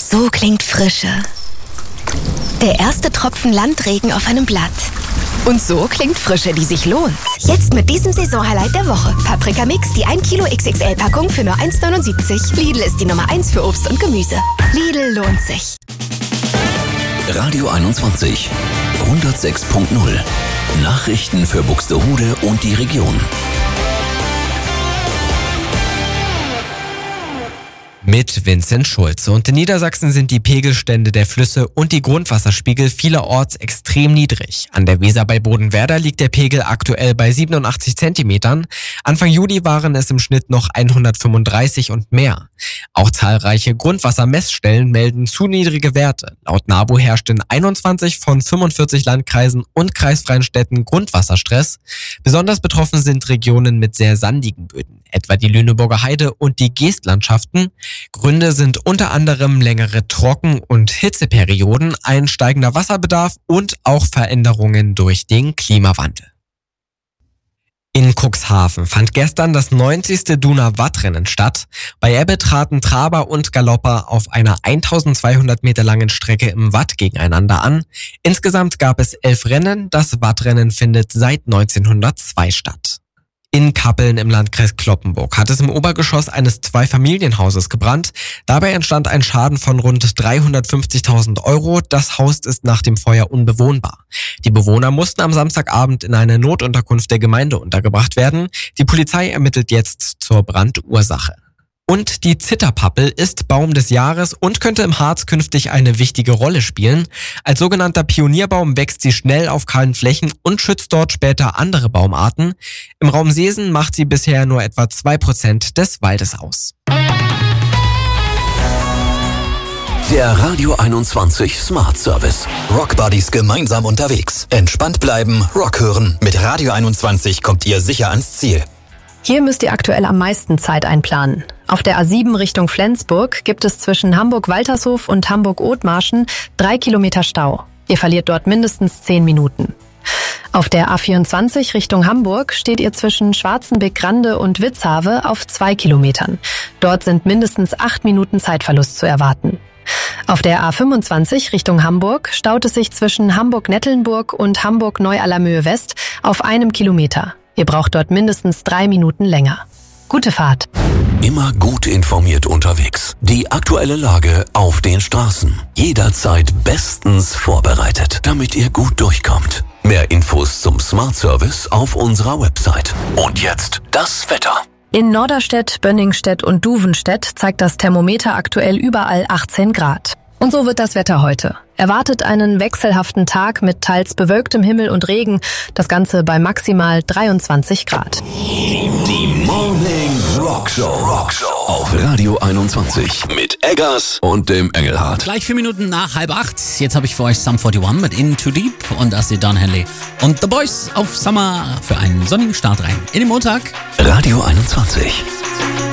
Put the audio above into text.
So klingt Frische. Der erste Tropfen Landregen auf einem Blatt. Und so klingt Frische, die sich lohnt. Jetzt mit diesem Saisonhighlight der Woche. Paprika Mix, die 1 Kilo XXL-Packung für nur 1,79. Lidl ist die Nummer 1 für Obst und Gemüse. Lidl lohnt sich. Radio 21, 106.0. Nachrichten für Buxtehude und die Region. Mit Vincent Schulze. Und in Niedersachsen sind die Pegelstände der Flüsse und die Grundwasserspiegel vielerorts extrem niedrig. An der Weser bei Bodenwerder liegt der Pegel aktuell bei 87 Zentimetern. Anfang Juli waren es im Schnitt noch 135 und mehr. Auch zahlreiche Grundwassermessstellen melden zu niedrige Werte. Laut NABU herrscht in 21 von 45 Landkreisen und kreisfreien Städten Grundwasserstress. Besonders betroffen sind Regionen mit sehr sandigen Böden, etwa die Lüneburger Heide und die Geestlandschaften. Gründe sind unter anderem längere Trocken- und Hitzeperioden, ein steigender Wasserbedarf und auch Veränderungen durch den Klimawandel. In Cuxhaven fand gestern das 90. Duna-Watt-Rennen statt. Bei Ebbe traten Traber und Galopper auf einer 1200 Meter langen Strecke im Watt gegeneinander an. Insgesamt gab es 11 Rennen. Das Wattrennen findet seit 1902 statt. In Kappeln im Landkreis Cloppenburg hat es im Obergeschoss eines Zweifamilienhauses gebrannt. Dabei entstand ein Schaden von rund 350.000 €. Das Haus ist nach dem Feuer unbewohnbar. Die Bewohner mussten am Samstagabend in eine Notunterkunft der Gemeinde untergebracht werden. Die Polizei ermittelt jetzt zur Brandursache. Und die Zitterpappel ist Baum des Jahres und könnte im Harz künftig eine wichtige Rolle spielen. Als sogenannter Pionierbaum wächst sie schnell auf kahlen Flächen und schützt dort später andere Baumarten. Im Raum Seesen macht sie bisher nur etwa 2% des Waldes aus. Der Radio 21 Smart Service. Rock Buddies gemeinsam unterwegs. Entspannt bleiben, Rock hören. Mit Radio 21 kommt ihr sicher ans Ziel. Hier müsst ihr aktuell am meisten Zeit einplanen. Auf der A7 Richtung Flensburg gibt es zwischen Hamburg-Waltershof und Hamburg-Othmarschen 3 Kilometer Stau. Ihr verliert dort mindestens 10 Minuten. Auf der A24 Richtung Hamburg steht ihr zwischen Schwarzenbeck-Grande und Witzhave auf 2 Kilometern. Dort sind mindestens 8 Minuten Zeitverlust zu erwarten. Auf der A25 Richtung Hamburg staut es sich zwischen Hamburg-Nettelnburg und Hamburg-Neu-Allermöhe-West auf 1 Kilometer. Ihr braucht dort mindestens 3 Minuten länger. Gute Fahrt. Immer gut informiert unterwegs. Die aktuelle Lage auf den Straßen. Jederzeit bestens vorbereitet, damit ihr gut durchkommt. Mehr Infos zum Smart Service auf unserer Website. Und jetzt das Wetter. In Norderstedt, Bönningstedt und Duvenstedt zeigt das Thermometer aktuell überall 18 Grad. Und so wird das Wetter heute. Erwartet einen wechselhaften Tag mit teils bewölktem Himmel und Regen. Das Ganze bei maximal 23 Grad. Die Morning Rock Show auf Radio 21 mit Eggers und dem Engelhardt. Gleich 4 Minuten nach 7:30. Jetzt habe ich für euch Sum 41 mit In Too Deep und das ist Don Henley und The Boys auf Summer für einen sonnigen Start rein. In den Montag. Radio 21.